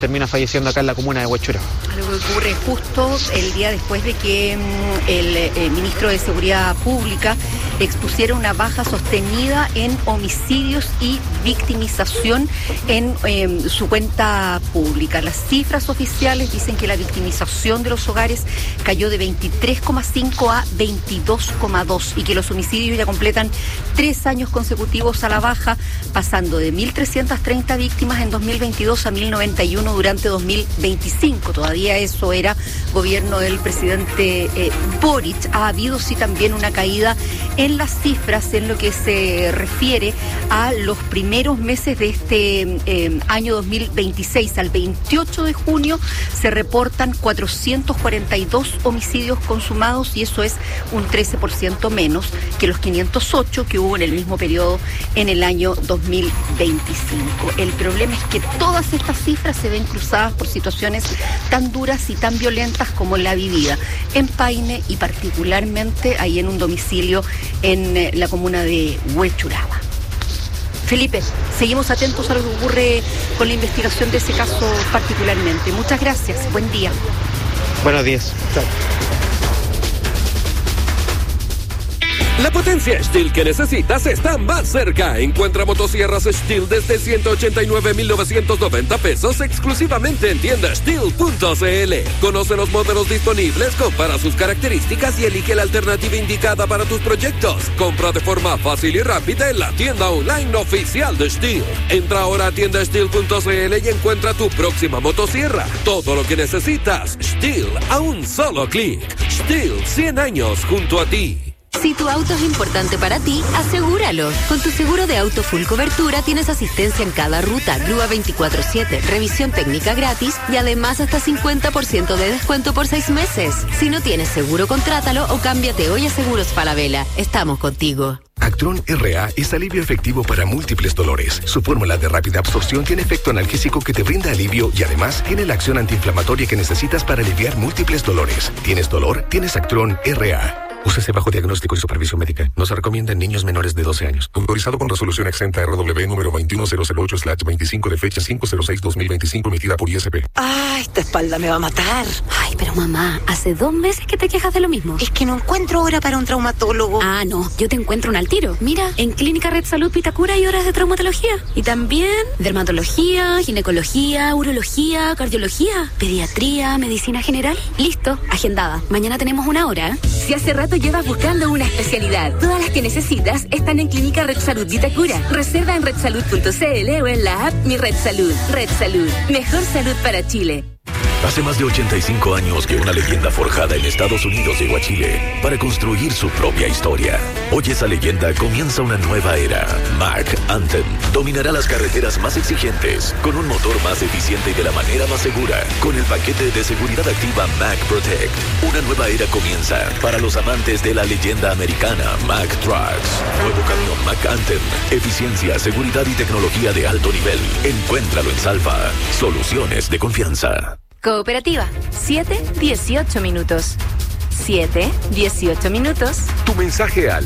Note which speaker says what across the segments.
Speaker 1: termina falleciendo acá en la comuna de Huechuraba.
Speaker 2: Lo que ocurre justo el día después de que el ministro de Seguridad Pública expusiera una baja sostenida en homicidios y victimización en su cuenta pública. Las cifras oficiales dicen que la victimización de los hogares cayó de 23,5 a 22,2 y que los homicidios ya completan 3 años consecutivos a la baja, pasando de 1.330 víctimas en 2022 a 1.091 durante 2025. Todavía eso era gobierno del presidente Boric. Ha habido sí también una caída en las cifras en lo que se refiere a los primeros meses de este año 2026. Al 28 de junio se reportan 442 homicidios consumados y eso es un 13% menos que los 508 que hubo en el mismo periodo en el año 2025. El problema es que todas estas cifras se ven cruzadas por situaciones tan duras y tan violentas como la vivida en Paine y particularmente ahí en un domicilio en la comuna de Huechuraba. Felipe, seguimos atentos a lo que ocurre con la investigación de ese caso particularmente. Muchas gracias, buen día.
Speaker 1: Buenos días. Chao.
Speaker 3: La potencia Stihl que necesitas está más cerca. Encuentra motosierras Stihl desde 189,990 pesos exclusivamente en tienda Stihl.cl. Conoce los modelos disponibles, compara sus características y elige la alternativa indicada para tus proyectos. Compra de forma fácil y rápida en la tienda online oficial de Stihl. Entra ahora a tienda Stihl.cl y encuentra tu próxima motosierra. Todo lo que necesitas, Stihl a un solo clic. Stihl, 100 años junto a ti.
Speaker 4: Si tu auto es importante para ti, asegúralo. Con tu seguro de auto full cobertura tienes asistencia en cada ruta, grúa 24/7, revisión técnica gratis y además hasta 50% de descuento por 6 meses. Si no tienes seguro, contrátalo o cámbiate hoy a Seguros Falabella. Estamos contigo.
Speaker 5: Actron RA es alivio efectivo para múltiples dolores. Su fórmula de rápida absorción tiene efecto analgésico que te brinda alivio y además tiene la acción antiinflamatoria que necesitas para aliviar múltiples dolores. ¿Tienes dolor? Tienes Actron RA. Úsese bajo diagnóstico y supervisión médica. No se recomienda en niños menores de 12 años. Autorizado con resolución exenta RW número 21008/25 de fecha 5/06/2025 emitida por ISP.
Speaker 6: Esta espalda me va a matar.
Speaker 4: Ay, pero mamá, hace 2 meses que te quejas de lo mismo.
Speaker 6: Es que no encuentro hora para un traumatólogo.
Speaker 4: No, yo te encuentro un al tiro. Mira, en Clínica Red Salud Vitacura hay horas de traumatología. Y también dermatología, ginecología, urología, cardiología, pediatría, medicina general. Listo, agendada. Mañana tenemos 1 hora.
Speaker 7: Si hace rato llevas buscando una especialidad, todas las que necesitas están en Clínica Red Salud Vitacura. Reserva en redsalud.cl o en la app Mi Red Salud. Red Salud, mejor salud para Chile.
Speaker 8: Hace más de 85 años que una leyenda forjada en Estados Unidos llegó a Chile para construir su propia historia. Hoy esa leyenda comienza una nueva era. Mack Anthem dominará las carreteras más exigentes con un motor más eficiente y de la manera más segura. Con el paquete de seguridad activa Mack Protect, una nueva era comienza para los amantes de la leyenda americana Mack Trucks. Nuevo camión Mack Anthem, eficiencia, seguridad y tecnología de alto nivel. Encuéntralo en Salva. Soluciones de confianza.
Speaker 7: Cooperativa, 7-18 minutos. 7-18 minutos.
Speaker 9: Tu mensaje al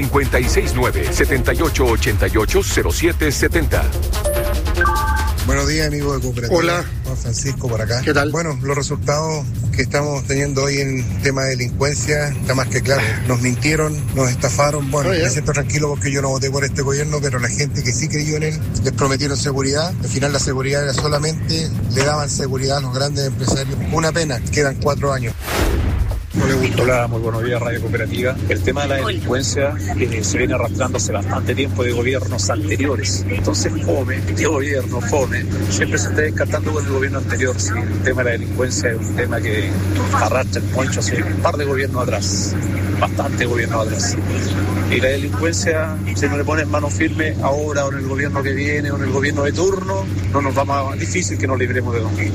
Speaker 9: +569-7888-0770.
Speaker 10: Buenos días, amigos de Cooperativa.
Speaker 11: Hola.
Speaker 10: Juan Francisco por acá.
Speaker 11: ¿Qué tal?
Speaker 10: Bueno, los resultados que estamos teniendo hoy en tema de delincuencia está más que claro. Nos mintieron, nos estafaron. Bueno, me siento tranquilo porque yo no voté por este gobierno, pero la gente que sí creyó en él, les prometieron seguridad. Al final la seguridad era solamente, le daban seguridad a los grandes empresarios. Una pena, quedan 4 años.
Speaker 11: No le gustó.
Speaker 12: Hola, muy buenos días, Radio Cooperativa. El tema de la delincuencia se viene arrastrando hace bastante tiempo de gobiernos anteriores. Entonces, fome, siempre se está descartando con el gobierno anterior. Sí, el tema de la delincuencia es un tema que arrastra el poncho hace un par de gobiernos atrás, bastante gobiernos atrás. Y la delincuencia, si no le pones mano firme ahora o en el gobierno que viene o en el gobierno de turno, no nos va más difícil que nos libremos de domingo.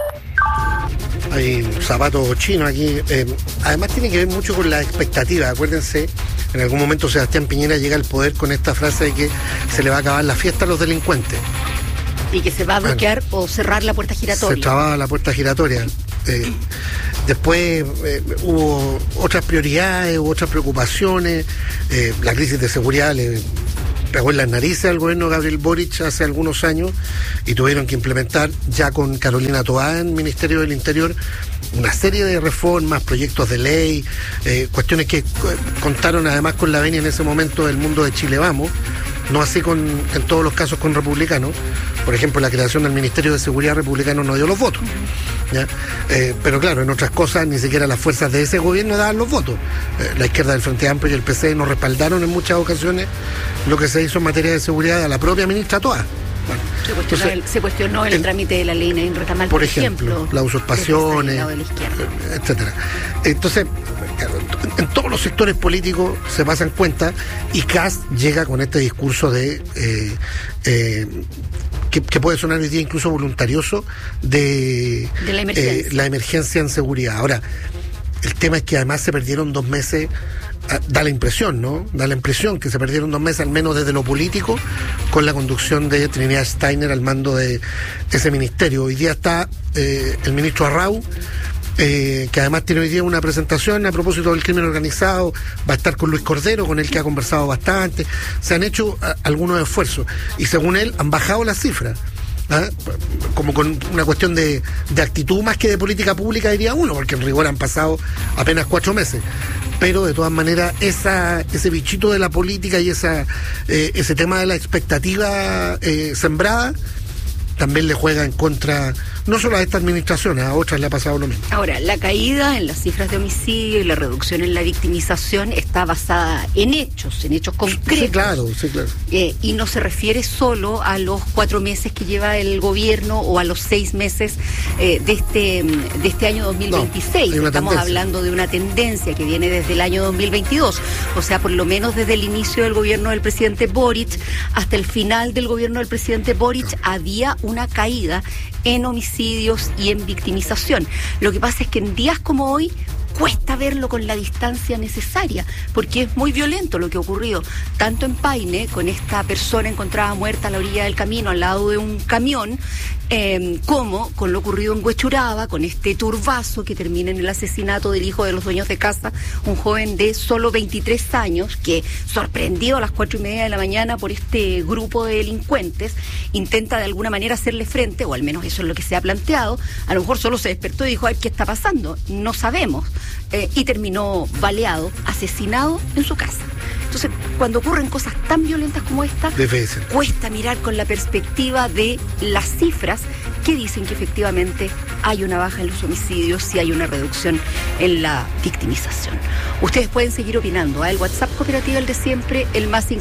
Speaker 11: Hay zapatos chinos aquí. Además tiene que ver mucho con la expectativa. Acuérdense, en algún momento Sebastián Piñera llega al poder con esta frase de que se le va a acabar la fiesta a los delincuentes.
Speaker 2: Y que se va a bloquear o cerrar la puerta giratoria.
Speaker 11: Se trababa la puerta giratoria. Después hubo otras prioridades, hubo otras preocupaciones. La crisis de seguridad pegó en las narices al gobierno de Gabriel Boric hace algunos años y tuvieron que implementar ya con Carolina Toá en el Ministerio del Interior una serie de reformas, proyectos de ley, cuestiones que contaron además con la venia en ese momento del Mundo de Chile Vamos, no así en todos los casos con republicanos. Por ejemplo, la creación del Ministerio de Seguridad republicano no dio los votos, ¿ya? Pero claro, en otras cosas ni siquiera las fuerzas de ese gobierno daban los votos. La izquierda del Frente Amplio y el PC no respaldaron en muchas ocasiones lo que se hizo en materia de seguridad a la propia ministra Toá. Bueno,
Speaker 2: se cuestionó el trámite de la ley Nain Retamal,
Speaker 11: por ejemplo, las usurpaciones, etcétera. Entonces, en todos los sectores políticos se pasan cuenta y Kast llega con este discurso de que puede sonar hoy día incluso voluntarioso de la emergencia en seguridad. Ahora, el tema es que además se perdieron 2 meses. Da la impresión, ¿no? Da la impresión que se perdieron 2 meses, al menos desde lo político, con la conducción de Trinidad Steiner al mando de ese ministerio. Hoy día está el ministro Arrau, que además tiene hoy día una presentación a propósito del crimen organizado. Va a estar con Luis Cordero, con el que ha conversado bastante. Se han hecho algunos esfuerzos y según él han bajado las cifras. Como con una cuestión de actitud más que de política pública, diría uno, porque en rigor han pasado apenas 4 meses. Pero de todas maneras ese bichito de la política y ese tema de la expectativa sembrada también le juega en contra, no solo a esta administración, a otras le ha pasado lo mismo.
Speaker 2: Ahora, la caída en las cifras de homicidio y la reducción en la victimización está basada en hechos concretos.
Speaker 11: Sí, claro.
Speaker 2: Y no se refiere solo a los 4 meses que lleva el gobierno o a los 6 meses de este año 2026.
Speaker 11: No,
Speaker 2: estamos hablando de una tendencia que viene desde el año 2022. O sea, por lo menos desde el inicio del gobierno del presidente Boric hasta el final del gobierno del presidente Boric había una caída en homicidios y en victimización. Lo que pasa es que en días como hoy cuesta verlo con la distancia necesaria, porque es muy violento lo que ha ocurrido, tanto en Paine, con esta persona encontrada muerta a la orilla del camino, al lado de un camión, como con lo ocurrido en Huechuraba, con este turbazo que termina en el asesinato del hijo de los dueños de casa, un joven de solo 23 años, que, sorprendido a las 4:30 de la mañana por este grupo de delincuentes, intenta de alguna manera hacerle frente, o al menos eso es lo que se ha planteado. A lo mejor solo se despertó y dijo, a ver qué está pasando, no sabemos, y terminó baleado, asesinado en su casa. Entonces, cuando ocurren cosas tan violentas como esta, cuesta mirar con la perspectiva de las cifras que dicen que efectivamente hay una baja en los homicidios y hay una reducción en la victimización. Ustedes pueden seguir opinando. El WhatsApp Cooperativa, el de siempre, el más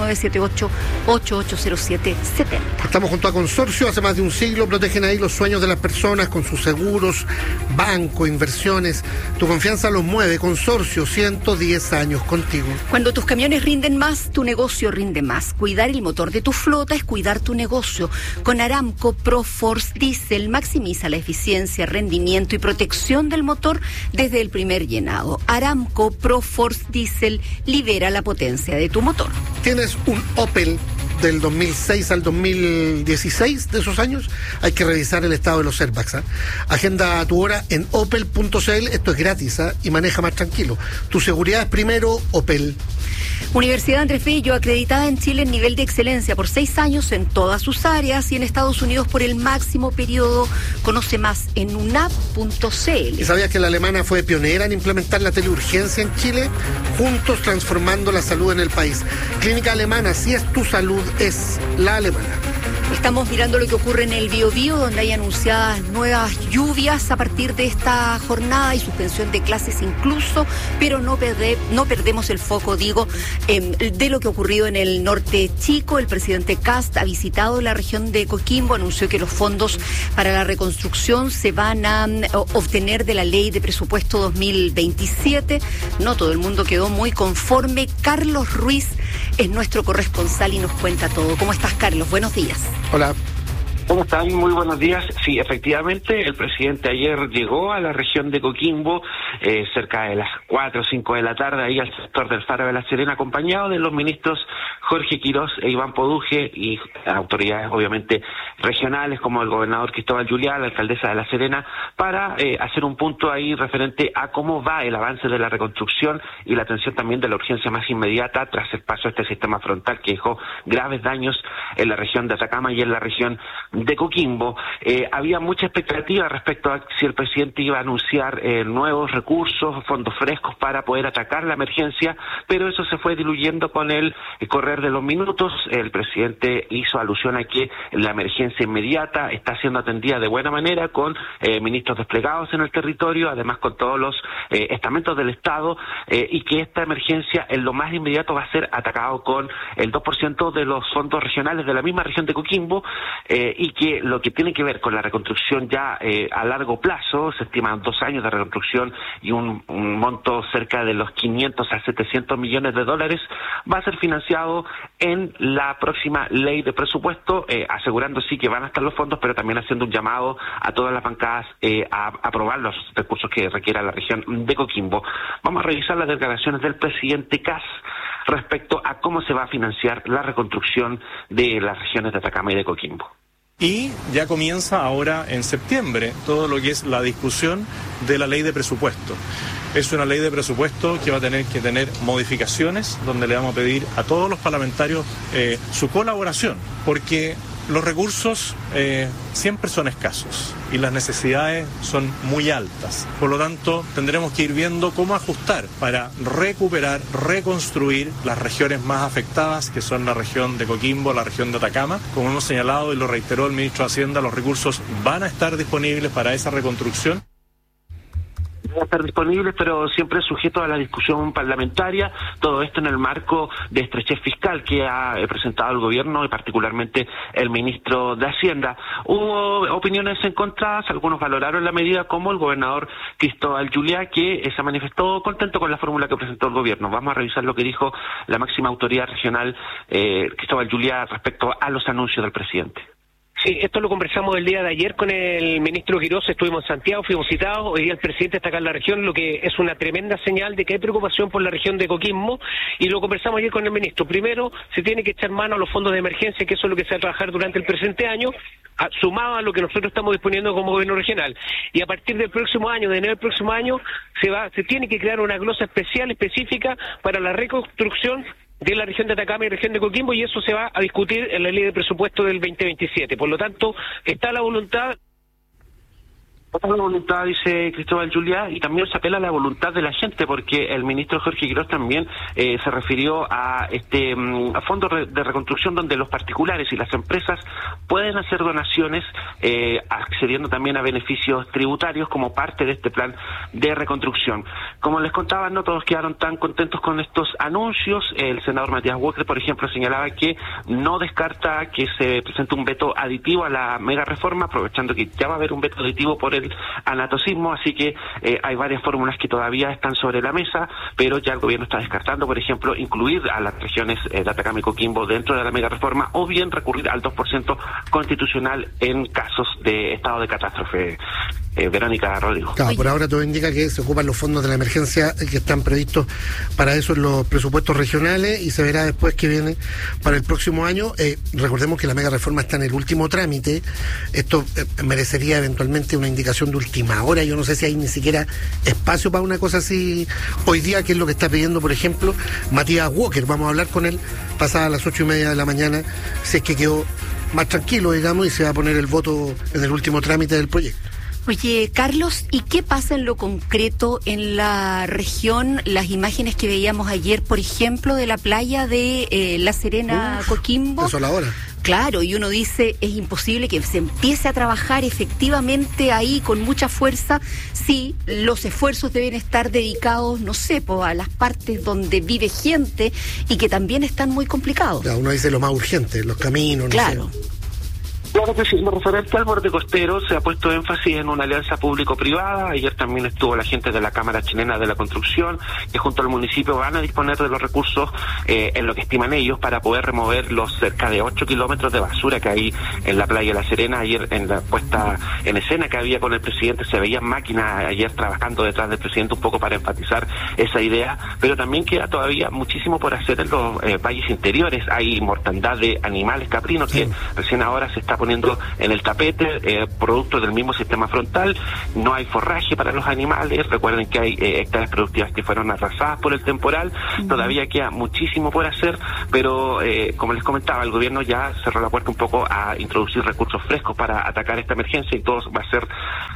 Speaker 2: 56978880770.
Speaker 11: Estamos junto a Consorcio, hace más de un siglo protegen ahí los sueños de las personas con sus seguros, banco, inversiones. Tu confianza los mueve. Consorcio, 110 años contigo.
Speaker 2: Cuando tus camiones rinden más, tu negocio rinde más. Cuidar el motor de tu flota es cuidar tu negocio. Con Aramco ProForce Diesel maximiza la eficiencia, rendimiento y protección del motor desde el primer llenado. Aramco ProForce Diesel libera la potencia de tu motor.
Speaker 11: ¿Tienes un Opel del 2006 al 2016 de esos años? Hay que revisar el estado de los airbags. Agenda tu hora en opel.cl. Esto es gratis y maneja más tranquilo. Tu seguridad es primero, Opel.
Speaker 2: Universidad Andrés Bello, acreditada en Chile en nivel de excelencia por 6 años en todas sus áreas y en Estados Unidos por el máximo periodo. Conoce más en unap.cl.
Speaker 11: ¿Y sabías que la alemana fue pionera en implementar la teleurgencia en Chile? Juntos transformando la salud en el país. Clínica Alemana, si es tu salud, es la alemana.
Speaker 2: Estamos mirando lo que ocurre en el Biobío, donde hay anunciadas nuevas lluvias a partir de esta jornada y suspensión de clases incluso, pero no perdemos el foco, de lo que ha ocurrido en el norte chico. El presidente Kast ha visitado la región de Coquimbo, anunció que los fondos para la reconstrucción se van a obtener de la ley de presupuesto 2027. No todo el mundo quedó muy conforme. Carlos Ruiz es nuestro corresponsal y nos cuenta todo. ¿Cómo estás, Carlos? Buenos días.
Speaker 11: Hola.
Speaker 9: ¿Cómo están? Muy buenos días. Sí, efectivamente, el presidente ayer llegó a la región de Coquimbo, cerca de las 4 o 5 de la tarde, ahí al sector del Faro de la Serena, acompañado de los ministros Jorge Quirós e Iván Poduje y autoridades, obviamente, regionales, como el gobernador Cristóbal Juliá, la alcaldesa de La Serena, para hacer un punto ahí referente a cómo va el avance de la reconstrucción y la atención también de la urgencia más inmediata tras el paso de este sistema frontal que dejó graves daños en la región de Atacama y en la región de Coquimbo. Había mucha expectativa respecto a si el presidente iba a anunciar nuevos recursos, fondos frescos para poder atacar la emergencia, pero eso se fue diluyendo con el correr de los minutos. El presidente hizo alusión a que la emergencia inmediata está siendo atendida de buena manera con ministros desplegados en el territorio, además con todos los estamentos del Estado, y que esta emergencia en lo más inmediato va a ser atacado con el 2% de los fondos regionales de la misma región de Coquimbo, y que lo que tiene que ver con la reconstrucción ya a largo plazo, se estiman 2 años de reconstrucción y un monto cerca de los 500 a 700 millones de dólares, va a ser financiado en la próxima ley de presupuesto, asegurando sí que van a estar los fondos, pero también haciendo un llamado a todas las bancadas a aprobar los recursos que requiera la región de Coquimbo. Vamos a revisar las declaraciones del presidente Kast respecto a cómo se va a financiar la reconstrucción de las regiones de Atacama y de Coquimbo.
Speaker 13: Y ya comienza ahora en septiembre todo lo que es la discusión de la ley de presupuesto. Es una ley de presupuesto que va a tener que tener modificaciones, donde le vamos a pedir a todos los parlamentarios su colaboración, porque los recursos siempre son escasos y las necesidades son muy altas. Por lo tanto, tendremos que ir viendo cómo ajustar para recuperar, reconstruir las regiones más afectadas, que son la región de Coquimbo, la región de Atacama. Como hemos señalado y lo reiteró el ministro de Hacienda, los recursos van a estar disponibles para esa reconstrucción.
Speaker 9: Va a estar disponibles, pero siempre sujeto a la discusión parlamentaria, todo esto en el marco de estrechez fiscal que ha presentado el gobierno y particularmente el ministro de Hacienda. Hubo opiniones encontradas, algunos valoraron la medida, como el gobernador Cristóbal Juliá, que se manifestó contento con la fórmula que presentó el gobierno. Vamos a revisar lo que dijo la máxima autoridad regional, Cristóbal Juliá, respecto a los anuncios del presidente.
Speaker 14: Sí, esto lo conversamos el día de ayer con el ministro Quirós, estuvimos en Santiago, fuimos citados, hoy día el presidente está acá en la región, lo que es una tremenda señal de que hay preocupación por la región de Coquimbo, y lo conversamos ayer con el ministro. Primero, se tiene que echar mano a los fondos de emergencia, que eso es lo que se va a trabajar durante el presente año, sumado a lo que nosotros estamos disponiendo como gobierno regional. Y a partir del próximo año, de enero del próximo año, se tiene que crear una glosa especial, específica, para la reconstrucción de la región de Atacama y región de Coquimbo, y eso se va a discutir en la ley de presupuesto del 2027. Por lo tanto, está la voluntad.
Speaker 9: Está la voluntad, dice Cristóbal Juliá, y también se apela a la voluntad de la gente, porque el ministro Jorge Quirós también se refirió a este fondo de reconstrucción, donde los particulares y las empresas pueden hacer donaciones, accediendo también a beneficios tributarios como parte de este plan de reconstrucción. Como les contaba, no todos quedaron tan contentos con estos anuncios. El senador Matías Walker, por ejemplo, señalaba que no descarta que se presente un veto aditivo a la mega reforma, aprovechando que ya va a haber un veto aditivo por el anatocismo, así que hay varias fórmulas que todavía están sobre la mesa, pero ya el gobierno está descartando, por ejemplo, incluir a las regiones de Atacama y Coquimbo dentro de la mega reforma, o bien recurrir al 2% constitucional en casos de estado de catástrofe. Verónica, Rodrigo.
Speaker 11: Claro, por ahora todo indica que se ocupan los fondos de la emergencia que están previstos para eso en los presupuestos regionales, y se verá después qué viene para el próximo año. Recordemos que la mega reforma está en el último trámite. Esto merecería eventualmente una indicación de última hora. Yo no sé si hay ni siquiera espacio para una cosa así hoy día, que es lo que está pidiendo, por ejemplo, Matías Walker. Vamos a hablar con él pasadas las 8:30 de la mañana, si es que quedó más tranquilo, digamos, y se va a poner el voto en el último trámite del proyecto.
Speaker 2: Oye, Carlos, ¿y qué pasa en lo concreto en la región? Las imágenes que veíamos ayer, por ejemplo, de la playa de La Serena, Coquimbo.
Speaker 11: Eso a la hora.
Speaker 2: Claro, y uno dice, es imposible que se empiece a trabajar efectivamente ahí con mucha fuerza si los esfuerzos deben estar dedicados, no sé, a las partes donde vive gente y que también están muy complicados.
Speaker 11: Claro, uno dice lo más urgente, los caminos,
Speaker 2: claro.
Speaker 11: No sé.
Speaker 9: Claro que sí, lo referente al borde costero se ha puesto énfasis en una alianza público-privada. Ayer también estuvo la gente de la Cámara Chilena de la Construcción, que junto al municipio van a disponer de los recursos en lo que estiman ellos para poder remover los cerca de 8 kilómetros de basura que hay en la playa La Serena. Ayer en la puesta en escena que había con el presidente se veían máquinas ayer trabajando detrás del presidente un poco para enfatizar esa idea, pero también queda todavía muchísimo por hacer en los valles interiores. Hay mortandad de animales caprinos que recién ahora se está poniendo en el tapete, producto del mismo sistema frontal. No hay forraje para los animales. Recuerden que hay hectáreas productivas que fueron arrasadas por el temporal. Todavía queda muchísimo por hacer, pero como les comentaba, el gobierno ya cerró la puerta un poco a introducir recursos frescos para atacar esta emergencia, y todo va a ser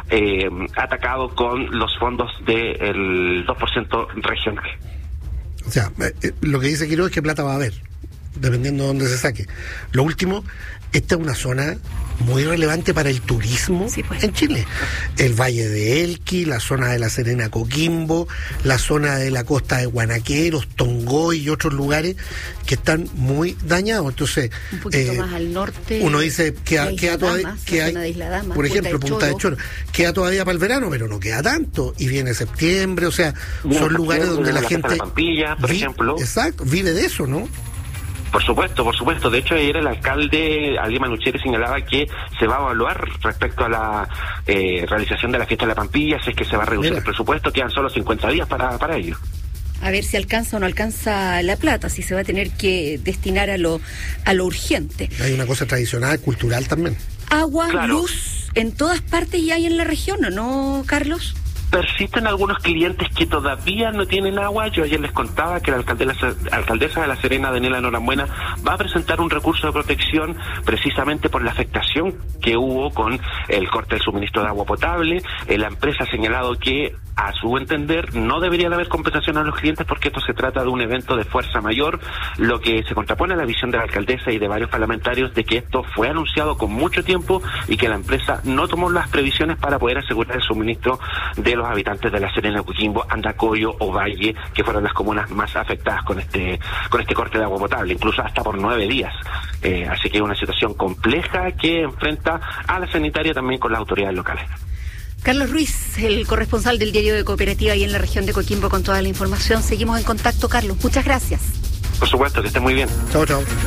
Speaker 9: atacado con los fondos del 2% regional.
Speaker 11: O sea, lo que dice Quiroga es que plata va a haber, dependiendo de dónde se saque. Lo último, esta es una zona muy relevante para el turismo en Chile. El Valle de Elqui, la zona de La Serena, Coquimbo, la zona de la costa de Guanaqueros, Tongoy y otros lugares que están muy dañados. Entonces,
Speaker 2: un poquito más al norte,
Speaker 11: uno dice queda todavía, por ejemplo, Punta de Choro, queda todavía para el verano, pero no queda tanto, y viene septiembre, o sea, son lugares donde la gente
Speaker 9: de Pampilla, por ejemplo.
Speaker 11: Exacto, vive de eso, ¿no?
Speaker 9: Por supuesto. De hecho, ayer el alcalde Adrián Manucheri señalaba que se va a evaluar respecto a la realización de la fiesta de la Pampilla, si es que se va a reducir el presupuesto. Quedan solo 50 días para ello.
Speaker 2: A ver si alcanza o no alcanza la plata, si se va a tener que destinar a lo urgente.
Speaker 11: Hay una cosa tradicional, cultural también.
Speaker 2: Agua, luz, en todas partes ya hay en la región, ¿o no, Carlos?
Speaker 9: Persisten algunos clientes que todavía no tienen agua. Yo ayer les contaba que la alcaldesa de La Serena, Daniela Norambuena, va a presentar un recurso de protección precisamente por la afectación que hubo con el corte del suministro de agua potable. La empresa ha señalado que, a su entender, no debería haber compensación a los clientes porque esto se trata de un evento de fuerza mayor, lo que se contrapone a la visión de la alcaldesa y de varios parlamentarios de que esto fue anunciado con mucho tiempo y que la empresa no tomó las previsiones para poder asegurar el suministro de los habitantes de La Serena, Coquimbo, Andacollo, Ovalle, que fueron las comunas más afectadas con este corte de agua potable, incluso hasta por 9 días. Así que es una situación compleja que enfrenta a la sanitaria también con las autoridades locales.
Speaker 2: Carlos Ruiz, el corresponsal del Diario de Cooperativa ahí en la región de Coquimbo, con toda la información. Seguimos en contacto, Carlos. Muchas gracias.
Speaker 9: Por supuesto, que esté muy bien.
Speaker 11: Chao.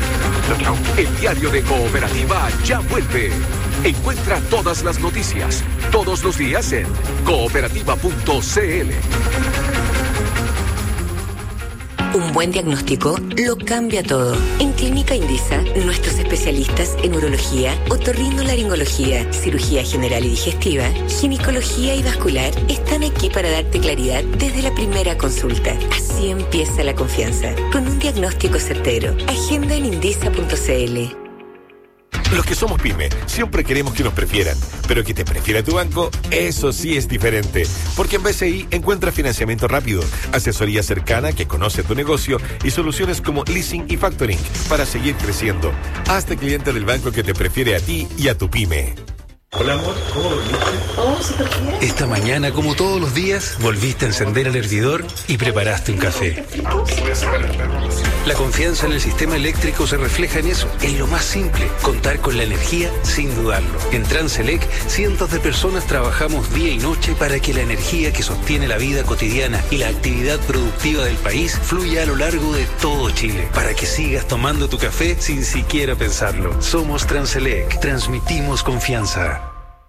Speaker 3: El Diario de Cooperativa ya vuelve. Encuentra todas las noticias, todos los días en cooperativa.cl.
Speaker 4: Un buen diagnóstico lo cambia todo. En Clínica Indisa, nuestros especialistas en urología, otorrinolaringología, cirugía general y digestiva, ginecología y vascular están aquí para darte claridad desde la primera consulta. Así empieza la confianza, con un diagnóstico certero. Agenda en indisa.cl.
Speaker 15: Los que somos pyme siempre queremos que nos prefieran, pero que te prefiera tu banco, eso sí es diferente. Porque en BCI encuentras financiamiento rápido, asesoría cercana que conoce tu negocio y soluciones como leasing y factoring para seguir creciendo. Hazte cliente del banco que te prefiere a ti y a tu pyme.
Speaker 16: Hola amor, ¿cómo dormiste?
Speaker 6: Oh, súper bien.
Speaker 16: Esta mañana, como todos los días, volviste a encender el hervidor y preparaste un café. La confianza en el sistema eléctrico se refleja en eso, en lo más simple, contar con la energía sin dudarlo. En Transelec, cientos de personas trabajamos día y noche para que la energía que sostiene la vida cotidiana y la actividad productiva del país fluya a lo largo de todo Chile, para que sigas tomando tu café sin siquiera pensarlo. Somos Transelec, transmitimos confianza.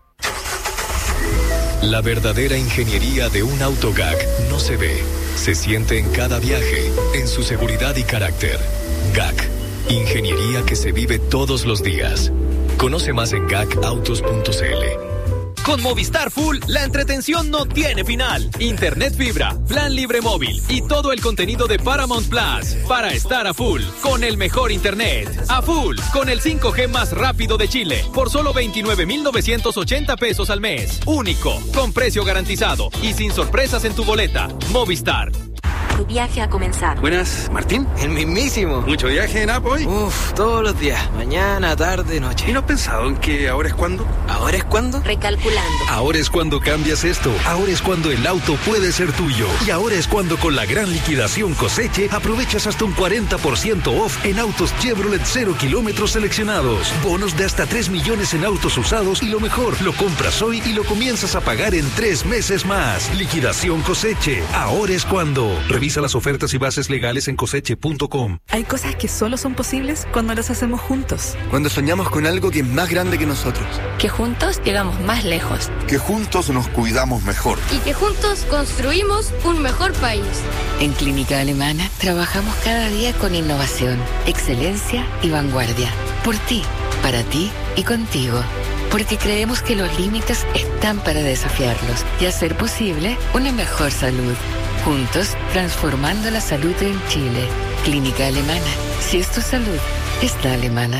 Speaker 17: La verdadera ingeniería de un auto GAC no se ve, se siente en cada viaje, en su seguridad y carácter. GAC, ingeniería que se vive todos los días. Conoce más en gacautos.cl.
Speaker 18: Con Movistar Full, la entretención no tiene final. Internet fibra, plan libre móvil y todo el contenido de Paramount Plus para estar a full con el mejor internet. A full con el 5G más rápido de Chile por solo 29,980 pesos al mes. Único, con precio garantizado y sin sorpresas en tu boleta. Movistar.
Speaker 7: Tu viaje ha comenzado.
Speaker 19: Buenas, ¿Martín?
Speaker 20: El mismísimo.
Speaker 19: ¿Mucho viaje en Apo hoy?
Speaker 20: Uf, todos los días. Mañana, tarde, noche.
Speaker 19: ¿Y no has pensado en que ahora es cuando?
Speaker 20: ¿Ahora es cuando?
Speaker 7: Recalculando.
Speaker 8: Ahora es cuando cambias esto. Ahora es cuando el auto puede ser tuyo. Y ahora es cuando con la gran liquidación Coseche aprovechas hasta un 40% off en autos Chevrolet 0 kilómetros seleccionados. Bonos de hasta 3 millones en autos usados y lo mejor, lo compras hoy y lo comienzas a pagar en 3 meses más. Liquidación Coseche. Ahora es cuando. Revisa las ofertas y bases legales en coseche.com.
Speaker 21: Hay cosas que solo son posibles cuando las hacemos juntos.
Speaker 22: Cuando soñamos con algo que es más grande que nosotros.
Speaker 23: Que juntos llegamos más lejos.
Speaker 24: Que juntos nos cuidamos mejor.
Speaker 25: Y que juntos construimos un mejor país.
Speaker 26: En Clínica Alemana trabajamos cada día con innovación, excelencia y vanguardia. Por ti, para ti y contigo. Porque creemos que los límites están para desafiarlos y hacer posible una mejor salud. Juntos, transformando la salud en Chile. Clínica Alemana. Si es tu salud, está alemana.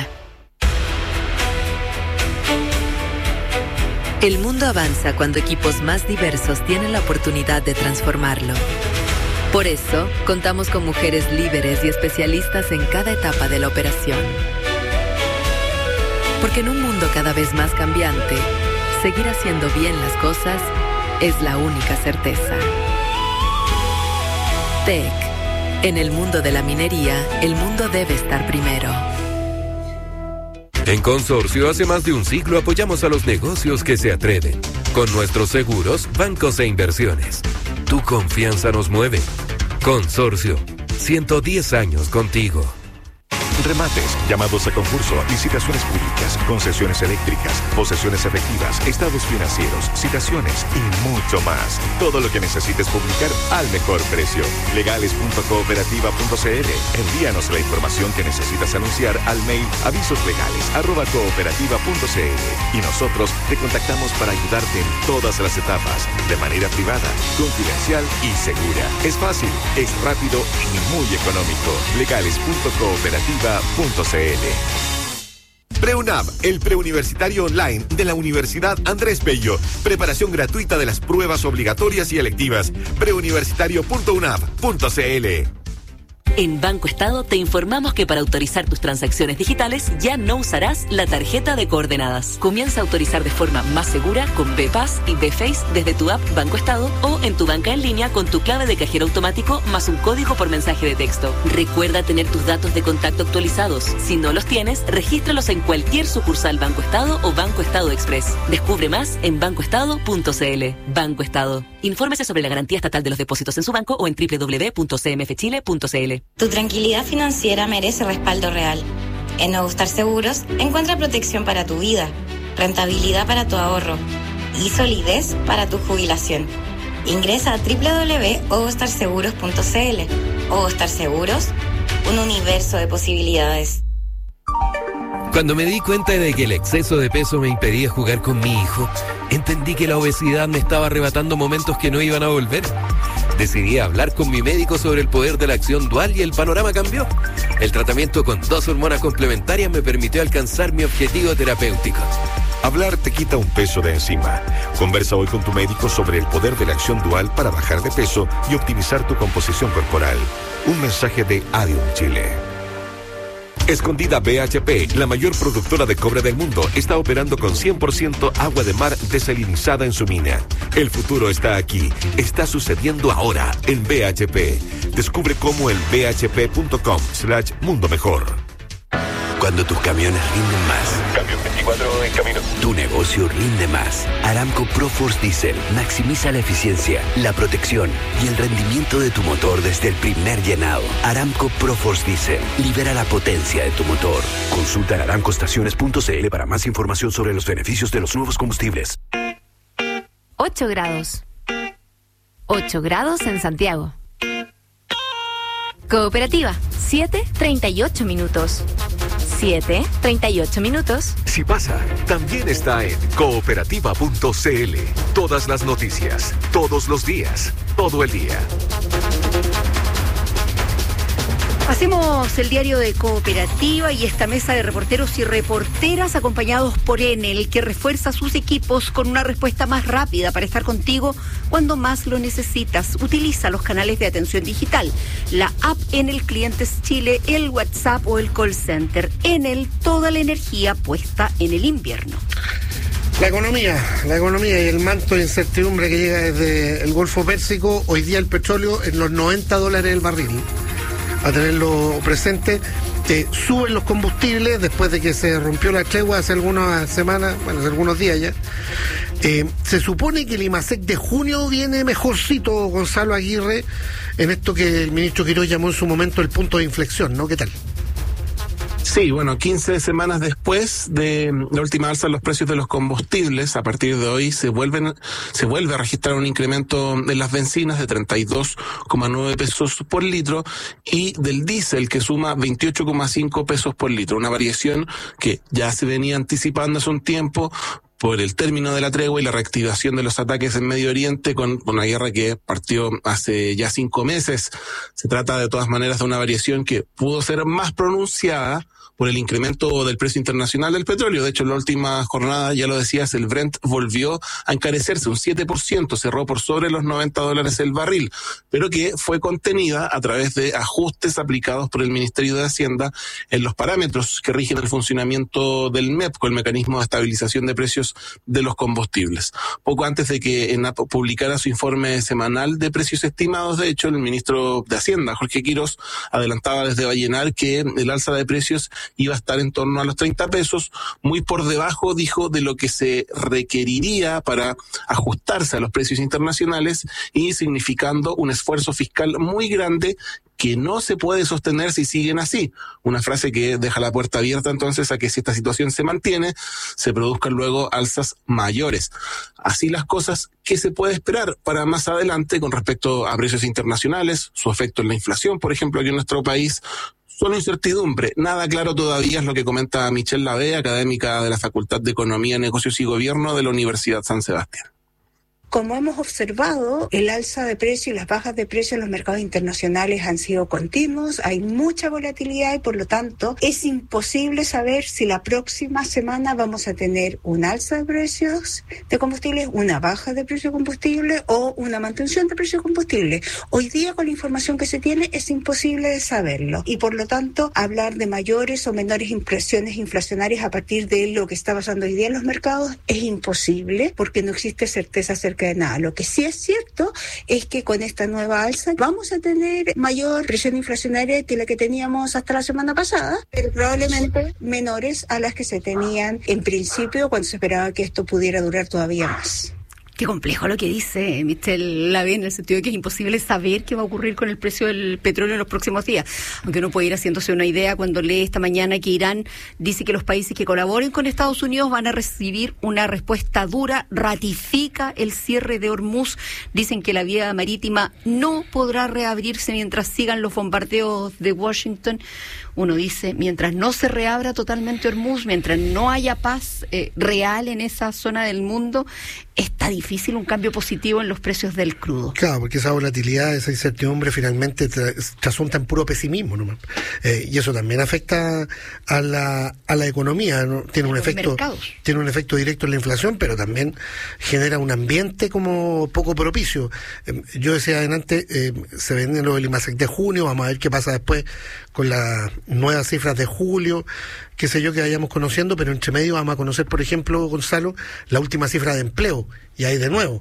Speaker 27: El mundo avanza cuando equipos más diversos tienen la oportunidad de transformarlo. Por eso, contamos con mujeres líderes y especialistas en cada etapa de la operación. Porque en un mundo cada vez más cambiante, seguir haciendo bien las cosas es la única certeza. TEC. En el mundo de la minería, el mundo debe estar primero.
Speaker 3: En Consorcio, hace más de un siglo apoyamos a los negocios que se atreven. Con nuestros seguros, bancos e inversiones. Tu confianza nos mueve. Consorcio, 110 años contigo.
Speaker 28: Remates, llamados a concurso, licitaciones públicas, concesiones eléctricas, posesiones efectivas, estados financieros, citaciones y mucho más. Todo lo que necesites publicar al mejor precio. Legales.cooperativa.cl. Envíanos la información que necesitas anunciar al mail avisoslegales@cooperativa.cl y nosotros te contactamos para ayudarte en todas las etapas, de manera privada, confidencial y segura. Es fácil, es rápido y muy económico. Legales.cooperativa.cl.
Speaker 15: PreUNAV, el preuniversitario online de la Universidad Andrés Bello. Preparación gratuita de las pruebas obligatorias y electivas. preuniversitario.unav.cl.
Speaker 29: En Banco Estado te informamos que para autorizar tus transacciones digitales ya no usarás la tarjeta de coordenadas. Comienza a autorizar de forma más segura con BPass y BFace desde tu app Banco Estado o en tu banca en línea con tu clave de cajero automático más un código por mensaje de texto. Recuerda tener tus datos de contacto actualizados. Si no los tienes, regístralos en cualquier sucursal Banco Estado o Banco Estado Express. Descubre más en bancoestado.cl. Banco Estado. Infórmese sobre la garantía estatal de los depósitos en su banco o en www.cmfchile.cl.
Speaker 30: Tu tranquilidad financiera merece respaldo real. En Nuevo Star Seguros encuentra protección para tu vida, rentabilidad para tu ahorro y solidez para tu jubilación. Ingresa a www.ovostarseguros.cl. Ovostar Seguros, un universo de posibilidades.
Speaker 3: Cuando me di cuenta de que el exceso de peso me impedía jugar con mi hijo, entendí que la obesidad me estaba arrebatando momentos que no iban a volver. Decidí hablar con mi médico sobre el poder de la acción dual y el panorama cambió. El tratamiento con 2 hormonas complementarias me permitió alcanzar mi objetivo terapéutico.
Speaker 28: Hablar te quita un peso de encima. Conversa hoy con tu médico sobre el poder de la acción dual para bajar de peso y optimizar tu composición corporal. Un mensaje de Adium Chile. Escondida BHP, la mayor productora de cobre del mundo, está operando con 100% agua de mar desalinizada en su mina. El futuro está aquí, está sucediendo ahora en BHP. Descubre cómo en bhp.com/mundo mejor.
Speaker 8: Cuando tus camiones rinden más.
Speaker 28: Camión 24 en camino.
Speaker 8: Tu negocio rinde más. Aramco ProForce Diesel maximiza la eficiencia, la protección y el rendimiento de tu motor desde el primer llenado. Aramco ProForce Diesel libera la potencia de tu motor. Consulta en aramcoestaciones.cl para más información sobre los beneficios de los nuevos combustibles.
Speaker 31: 8 grados. 8 grados en Santiago. Cooperativa, 7:38 minutos. 7:38 minutos.
Speaker 28: Si pasa, también está en cooperativa.cl. Todas las noticias, todos los días, todo el día.
Speaker 1: Hacemos el diario de Cooperativa y esta mesa de reporteros y reporteras acompañados por Enel, que refuerza sus equipos con una respuesta más rápida para estar contigo cuando más lo necesitas. Utiliza los canales de atención digital, la app Enel Clientes Chile, el WhatsApp o el call center. Enel, toda la energía puesta en el invierno.
Speaker 2: La economía y el manto de incertidumbre que llega desde el Golfo Pérsico. Hoy día el petróleo en los $90 el barril. A tenerlo presente. Suben los combustibles después de que se rompió la tregua hace algunas semanas, hace algunos días ya. Se supone que el IMASEC de junio viene mejorcito, Gonzalo Aguirre, en esto que el ministro Quirós llamó en su momento el punto de inflexión, ¿no? ¿Qué tal?
Speaker 4: Sí, 15 semanas después de la última alza en los precios de los combustibles, a partir de hoy se vuelve a registrar un incremento en las bencinas de 32,9 pesos por litro y del diésel que suma 28,5 pesos por litro, una variación que ya se venía anticipando hace un tiempo por el término de la tregua y la reactivación de los ataques en Medio Oriente con una guerra que partió hace ya 5 meses. Se trata de todas maneras de una variación que pudo ser más pronunciada por el incremento del precio internacional del petróleo. De hecho, en la última jornada, ya lo decías, el Brent volvió a encarecerse un 7%, cerró por sobre los $90 el barril, pero que fue contenida a través de ajustes aplicados por el Ministerio de Hacienda en los parámetros que rigen el funcionamiento del MEP, con el mecanismo de estabilización de precios de los combustibles. Poco antes de que ENAP publicara su informe semanal de precios estimados, de hecho, el ministro de Hacienda, Jorge Quirós, adelantaba desde Vallenar que el alza de precios iba a estar en torno a los 30 pesos, muy por debajo, dijo, de lo que se requeriría para ajustarse a los precios internacionales y significando un esfuerzo fiscal muy grande que no se puede sostener si siguen así. Una frase que deja la puerta abierta entonces a que si esta situación se mantiene, se produzcan luego alzas mayores. Así las cosas, ¿qué se puede esperar para más adelante con respecto a precios internacionales, su efecto en la inflación, por ejemplo, aquí en nuestro país? Solo incertidumbre, nada claro todavía, es lo que comenta Michelle Lavey, académica de la Facultad de Economía, Negocios y Gobierno de la Universidad San Sebastián.
Speaker 5: Como hemos observado, el alza de precio y las bajas de precio en los mercados internacionales han sido continuos, hay mucha volatilidad y por lo tanto es imposible saber si la próxima semana vamos a tener un alza de precios de combustible, una baja de precio de combustible o una mantención de precio de combustible. Hoy día con la información que se tiene es imposible de saberlo y por lo tanto hablar de mayores o menores impresiones inflacionarias a partir de lo que está pasando hoy día en los mercados es imposible porque no existe certeza acerca de nada. Lo que sí es cierto es que con esta nueva alza vamos a tener mayor presión inflacionaria que la que teníamos hasta la semana pasada, pero probablemente menores a las que se tenían en principio cuando se esperaba que esto pudiera durar todavía más.
Speaker 1: Qué complejo lo que dice Michelle Lavey, en el sentido de que es imposible saber qué va a ocurrir con el precio del petróleo en los próximos días. Aunque uno puede ir haciéndose una idea cuando lee esta mañana que Irán dice que los países que colaboren con Estados Unidos van a recibir una respuesta dura, ratifica el cierre de Hormuz. Dicen que la vía marítima no podrá reabrirse mientras sigan los bombardeos de Washington. Uno dice, mientras no se reabra totalmente Hormuz, mientras no haya paz real en esa zona del mundo, está difícil un cambio positivo en los precios del crudo.
Speaker 2: Claro, porque esa volatilidad, esa incertidumbre finalmente trasunta en puro pesimismo nomás. Y eso también afecta a la economía, ¿no? Tiene un efecto directo en la inflación, pero también genera un ambiente como poco propicio. Yo decía adelante, se venden los del IMASEC de junio, vamos a ver qué pasa después con las nuevas cifras de julio, qué sé yo, que vayamos conociendo, pero entre medio vamos a conocer, por ejemplo, Gonzalo, la última cifra de empleo, y ahí de nuevo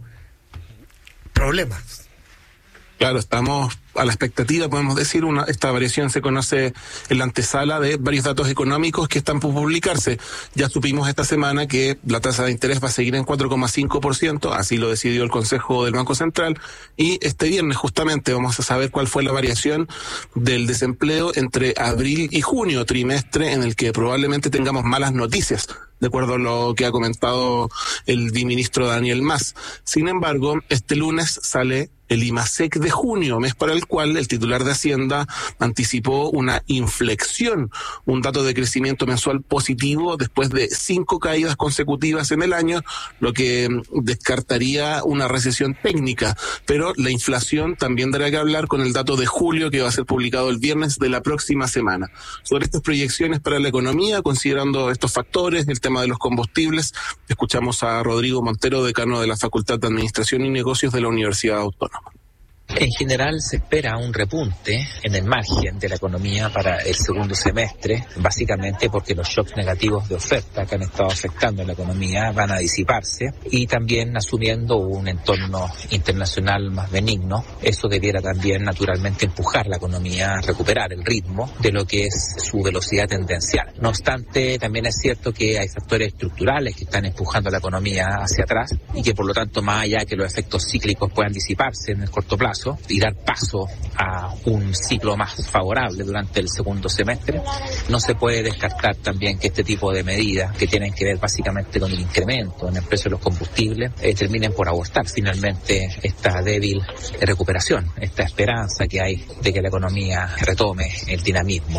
Speaker 2: problemas.
Speaker 4: Claro, estamos a la expectativa, podemos decir, esta variación se conoce en la antesala de varios datos económicos que están por publicarse. Ya supimos esta semana que la tasa de interés va a seguir en 4,5%, así lo decidió el Consejo del Banco Central, y este viernes justamente vamos a saber cuál fue la variación del desempleo entre abril y junio, trimestre en el que probablemente tengamos malas noticias, de acuerdo a lo que ha comentado el viceministro Daniel Mas. Sin embargo, este lunes sale el IMASEC de junio, mes para el cual el titular de Hacienda anticipó una inflexión, un dato de crecimiento mensual positivo después de 5 caídas consecutivas en el año, lo que descartaría una recesión técnica. Pero la inflación también dará que hablar con el dato de julio, que va a ser publicado el viernes de la próxima semana. Sobre estas proyecciones para la economía, considerando estos factores, el tema de los combustibles, escuchamos a Rodrigo Montero, decano de la Facultad de Administración y Negocios de la Universidad Autónoma.
Speaker 6: En general se espera un repunte en el margen de la economía para el segundo semestre, básicamente porque los shocks negativos de oferta que han estado afectando a la economía van a disiparse y también asumiendo un entorno internacional más benigno. Eso debiera también naturalmente empujar la economía a recuperar el ritmo de lo que es su velocidad tendencial. No obstante, también es cierto que hay factores estructurales que están empujando a la economía hacia atrás y que por lo tanto, más allá de que los efectos cíclicos puedan disiparse en el corto plazo y dar paso a un ciclo más favorable durante el segundo semestre, no se puede descartar también que este tipo de medidas que tienen que ver básicamente con el incremento en el precio de los combustibles terminen por abortar finalmente esta débil recuperación, esta esperanza que hay de que la economía retome el dinamismo.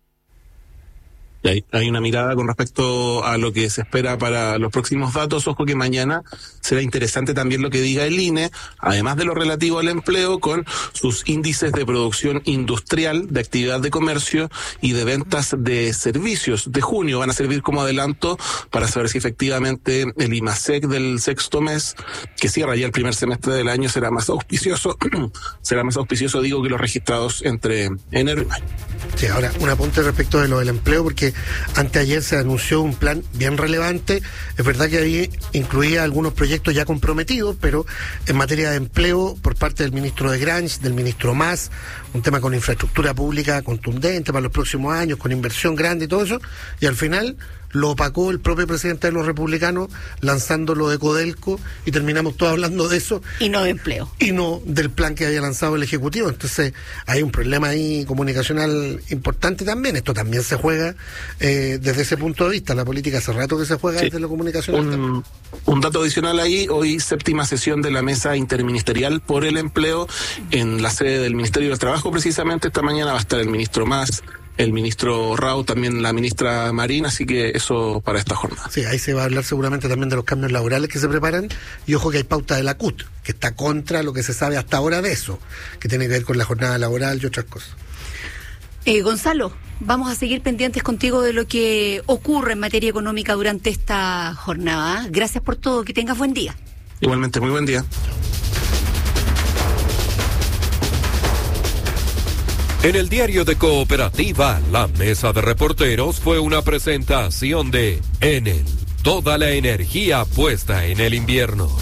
Speaker 4: Hay una mirada con respecto a lo que se espera para los próximos datos. Ojo que mañana será interesante también lo que diga el INE, además de lo relativo al empleo, con sus índices de producción industrial, de actividad de comercio y de ventas de servicios de junio. Van a servir como adelanto para saber si efectivamente el IMASEC del sexto mes, que cierra ya el primer semestre del año, será más auspicioso, digo, que los registrados entre enero y mayo.
Speaker 2: Sí, ahora un apunte respecto de lo del empleo, porque anteayer se anunció un plan bien relevante. Es verdad que ahí incluía algunos proyectos ya comprometidos, pero en materia de empleo, por parte del ministro de Grange, del ministro Mas, un tema con infraestructura pública contundente para los próximos años, con inversión grande y todo eso, y al final lo opacó el propio presidente de los republicanos lanzando lo de Codelco y terminamos todos hablando de eso.
Speaker 1: Y no de empleo.
Speaker 2: Y no del plan que había lanzado el Ejecutivo. Entonces hay un problema ahí comunicacional importante también. Esto también se juega desde ese punto de vista. La política hace rato que se juega desde lo comunicacional.
Speaker 4: Un dato adicional ahí, hoy 7ª sesión de la Mesa Interministerial por el Empleo en la sede del Ministerio del Trabajo. Precisamente esta mañana va a estar el ministro Mas, el ministro Rao, también la ministra Marín, así que eso para esta jornada.
Speaker 2: Sí, ahí se va a hablar seguramente también de los cambios laborales que se preparan, y ojo que hay pauta de la CUT, que está contra lo que se sabe hasta ahora de eso, que tiene que ver con la jornada laboral y otras cosas.
Speaker 1: Gonzalo, vamos a seguir pendientes contigo de lo que ocurre en materia económica durante esta jornada. Gracias por todo, que tengas buen día.
Speaker 4: Igualmente, muy buen día.
Speaker 3: En el diario de Cooperativa, la mesa de reporteros fue una presentación de Enel. Toda la energía puesta en el invierno.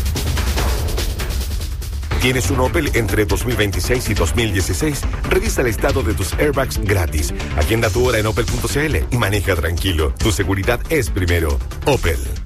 Speaker 28: ¿Tienes un Opel entre 2026 y 2016? Revisa el estado de tus airbags gratis. Agenda tu hora en opel.cl y maneja tranquilo. Tu seguridad es primero. Opel.